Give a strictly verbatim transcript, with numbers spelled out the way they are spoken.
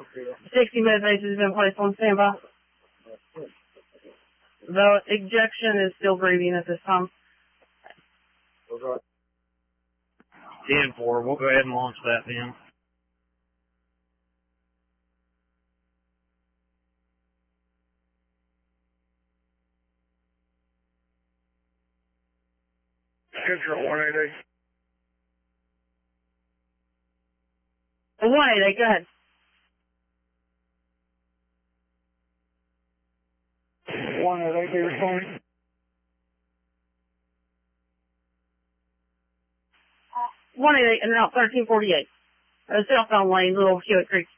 sixty med-base has been placed on standby. The ejection is still breathing at this time. ten four, we'll go ahead and launch that then. Control one eight eight. one eight eight, go ahead. one eight eight, be responding. one eight eight and route thirteen forty-eight. Uh, southbound lane, Little Hewitt Creek.